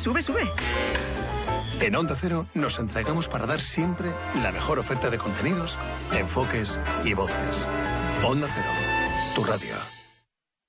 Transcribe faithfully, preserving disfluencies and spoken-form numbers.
sube, sube. En Onda Cero nos entregamos para dar siempre la mejor oferta de contenidos, enfoques y voces. Onda Cero, tu radio.